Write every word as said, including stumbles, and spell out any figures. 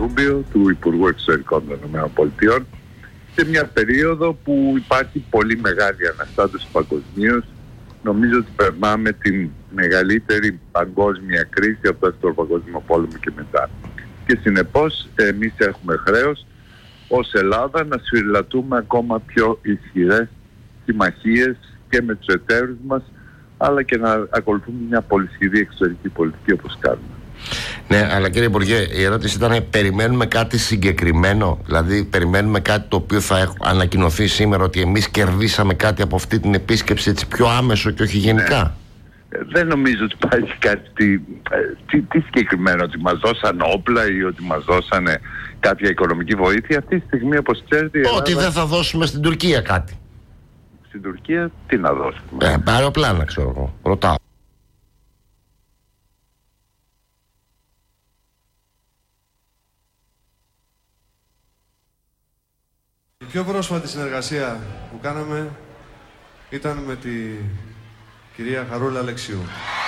Ρούμπιο, του Υπουργού Εξωτερικών των ΗΠΑ, σε μια περίοδο που υπάρχει πολύ μεγάλη αναστάτωση παγκοσμίως. Νομίζω ότι περνάμε την μεγαλύτερη παγκόσμια κρίση από το Δεύτερο Παγκόσμιο Πόλεμο και μετά. Και συνεπώς εμείς έχουμε χρέος ως Ελλάδα να σφυριλατούμε ακόμα πιο ισχυρές συμμαχίες και με τους εταίρους μας, αλλά και να ακολουθούμε μια πολυσχηδή εξωτερική πολιτική όπως κάνουμε. Ναι, αλλά κύριε Υπουργέ, η ερώτηση ήταν: περιμένουμε κάτι συγκεκριμένο? Δηλαδή, περιμένουμε κάτι το οποίο θα ανακοινωθεί σήμερα, ότι εμείς κερδίσαμε κάτι από αυτή την επίσκεψη, έτσι πιο άμεσο και όχι γενικά? Ναι. Δεν νομίζω ότι υπάρχει κάτι τι, τι, τι συγκεκριμένο, ότι μας δώσαν όπλα ή ότι μας δώσανε κάποια οικονομική βοήθεια. Αυτή τη στιγμή, όπως ξέρετε, η Ελλάδα... Ότι δεν θα δώσουμε στην Τουρκία κάτι. Στην Τουρκία τι να δώσουμε? Ε, αεροπλάνα, ξέρω εγώ. Ρωτάω. Η πιο πρόσφατη συνεργασία που κάναμε ήταν με τη κυρία Χαρούλα Αλεξίου.